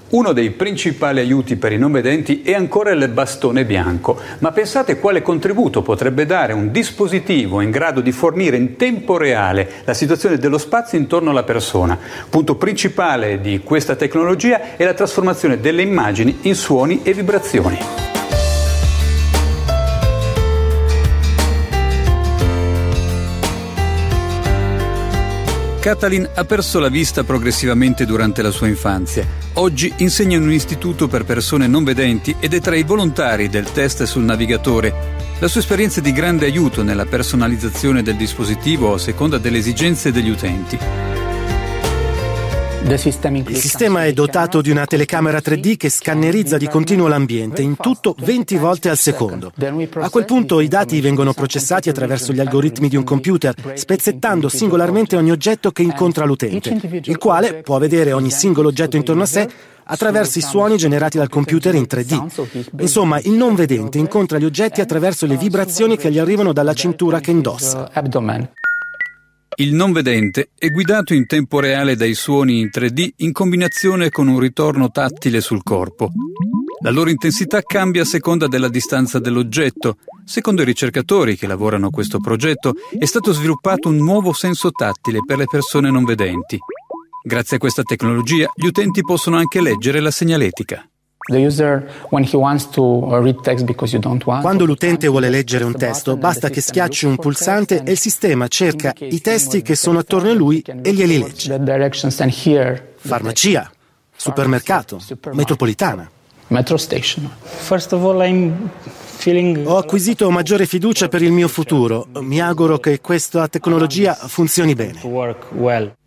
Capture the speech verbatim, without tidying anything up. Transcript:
Uno dei principali aiuti per i non vedenti è ancora il bastone bianco, ma pensate quale contributo potrebbe dare un dispositivo in grado di fornire in tempo reale la situazione dello spazio intorno alla persona. Punto principale di questa tecnologia è la trasformazione delle immagini in suoni e vibrazioni. Katalin ha perso la vista progressivamente durante la sua infanzia. Oggi insegna in un istituto per persone non vedenti ed è tra i volontari del test sul navigatore. La sua esperienza è di grande aiuto nella personalizzazione del dispositivo a seconda delle esigenze degli utenti. Il sistema è dotato di una telecamera tre D che scannerizza di continuo l'ambiente, in tutto venti volte al secondo. A quel punto i dati vengono processati attraverso gli algoritmi di un computer, spezzettando singolarmente ogni oggetto che incontra l'utente, il quale può vedere ogni singolo oggetto intorno a sé attraverso i suoni generati dal computer in tre D. Insomma, il non vedente incontra gli oggetti attraverso le vibrazioni che gli arrivano dalla cintura che indossa. Il non vedente è guidato in tempo reale dai suoni in tre D in combinazione con un ritorno tattile sul corpo. La loro intensità cambia a seconda della distanza dell'oggetto. Secondo i ricercatori che lavorano a questo progetto, è stato sviluppato un nuovo senso tattile per le persone non vedenti. Grazie a questa tecnologia, gli utenti possono anche leggere la segnaletica. Quando l'utente vuole leggere un testo, basta che schiacci un pulsante e il sistema cerca i testi che sono attorno a lui e glieli legge. Farmacia, supermercato, metropolitana. Ho acquisito maggiore fiducia per il mio futuro. Mi auguro che questa tecnologia funzioni bene.